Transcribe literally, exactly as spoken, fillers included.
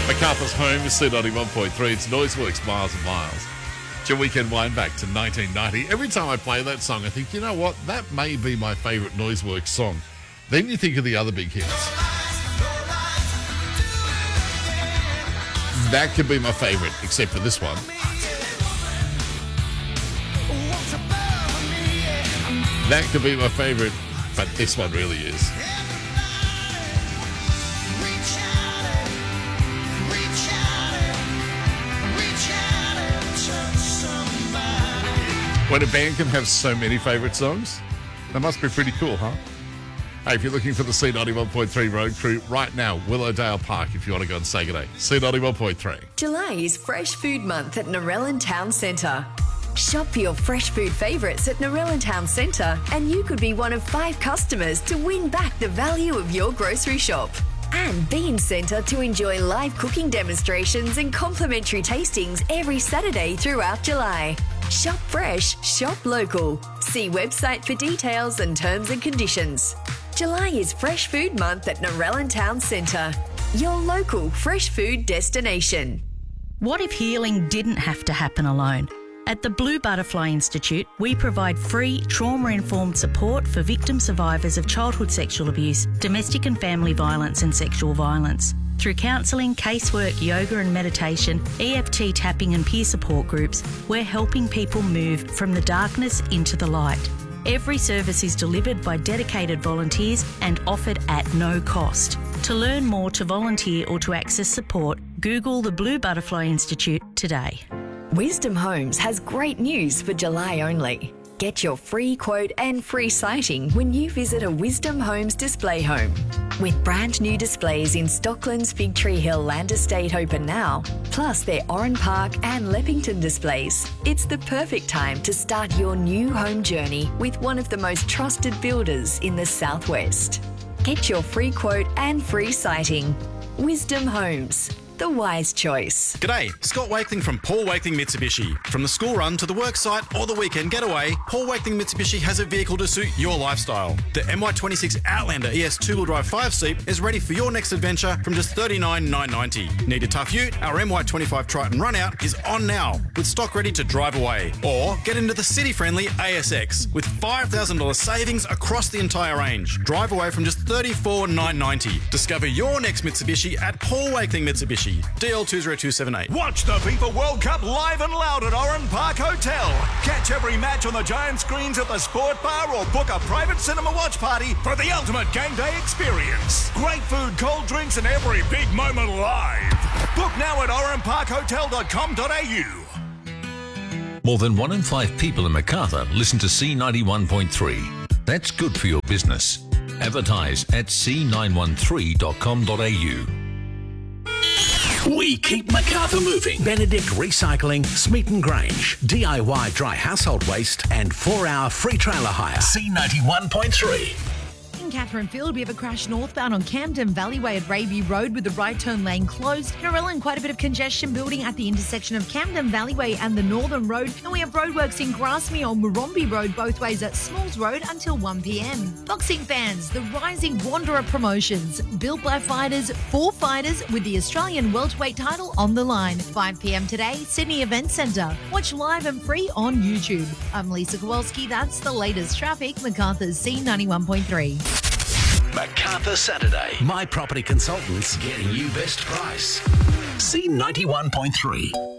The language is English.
MacArthur's home is C ninety-one point three. It's Noiseworks Miles and Miles. It's your weekend wind back to nineteen ninety. Every time I play that song, I think, you know what? That may be my favourite Noiseworks song. Then you think of the other big hits. That could be my favourite, except for this one. That could be my favourite, but this one really is. When a band can have so many favourite songs, that must be pretty cool, huh? Hey, if you're looking for the C ninety-one point three Road Crew right now, Willowdale Park, if you want to go and say good day. C ninety-one point three. July is Fresh Food Month at Narellan Town Centre. Shop for your fresh food favourites at Narellan Town Centre and you could be one of five customers to win back the value of your grocery shop. And be in centre to enjoy live cooking demonstrations and complimentary tastings every Saturday throughout July. Shop fresh, shop local. See website for details and terms and conditions. July is Fresh Food Month at Narellan Town Centre, your local fresh food destination. What if healing didn't have to happen alone? At the Blue Butterfly Institute, we provide free trauma-informed support for victim survivors of childhood sexual abuse, domestic and family violence and sexual violence. Through counselling, casework, yoga and meditation, E F T tapping and peer support groups, we're helping people move from the darkness into the light. Every service is delivered by dedicated volunteers and offered at no cost. To learn more, to volunteer or to access support, Google the Blue Butterfly Institute today. Wisdom Homes has great news for July only. Get your free quote and free sighting when you visit a Wisdom Homes display home. With brand new displays in Stockland's Fig Tree Hill Land Estate open now, plus their Oran Park and Leppington displays, it's the perfect time to start your new home journey with one of the most trusted builders in the Southwest. Get your free quote and free sighting. Wisdom Homes. The wise choice. G'day, Scott Wakeling from Paul Wakeling Mitsubishi. From the school run to the work site or the weekend getaway, Paul Wakeling Mitsubishi has a vehicle to suit your lifestyle. The M Y twenty-six Outlander E S two-wheel drive five-seat is ready for your next adventure from just thirty-nine thousand nine hundred ninety dollars. Need a tough ute? Our M Y twenty-five Triton Runout is on now with stock ready to drive away. Or get into the city-friendly A S X with five thousand dollars savings across the entire range. Drive away from just thirty-four thousand nine hundred ninety dollars. Discover your next Mitsubishi at Paul Wakeling Mitsubishi. D L two zero two seven eight. Watch the FIFA World Cup live and loud at Oran Park Hotel. Catch every match on the giant screens at the Sport Bar or book a private cinema watch party for the ultimate game day experience. Great food, cold drinks and every big moment live. Book now at oran park hotel dot com dot a u. More than one in five people in Macarthur listen to C ninety-one point three. That's good for your business. Advertise at c nine one three dot com dot a u. We keep Macarthur moving. Benedict Recycling, Smeaton Grange, D I Y dry household waste and four-hour free trailer hire. C ninety-one point three. In Catherine Field, we have a crash northbound on Camden Valleyway at Rayview Road with the right turn lane closed. Narellan, quite a bit of congestion building at the intersection of Camden Valleyway and the Northern Road. And we have roadworks in Grassmere on Murrumbee Road both ways at Smalls Road until one p.m. Boxing fans, the Rising Wanderer promotions. Built by fighters for fighters with the Australian welterweight title on the line. five p.m. today, Sydney Event Centre. Watch live and free on YouTube. I'm Lisa Kowalski. That's the latest traffic. Macarthur's C ninety-one point three. Macarthur Saturday. My Property Consultants getting you best price. C ninety-one point three.